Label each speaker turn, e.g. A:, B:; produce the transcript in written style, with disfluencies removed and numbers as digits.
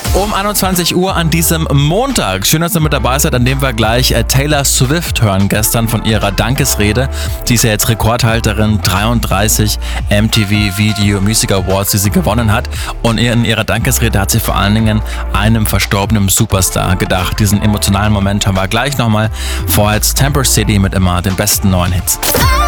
A: Um 21 Uhr an diesem Montag. Schön, dass ihr mit dabei seid, an dem wir gleich Taylor Swift hören, gestern von ihrer Dankesrede. Sie ist ja jetzt Rekordhalterin, 33 MTV Video Music Awards, die sie gewonnen hat. Und in ihrer Dankesrede hat sie vor allen Dingen einem verstorbenen Superstar gedacht. Diesen emotionalen Moment haben wir gleich nochmal. Vorher jetzt Temper City mit immer den besten neuen Hits.